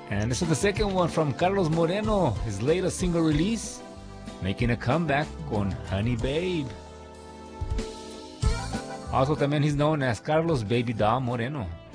And this is the second one from Carlos Moreno, his latest single release, making a comeback con Honey Babe. Also también he's known as Carlos Baby Doll Moreno.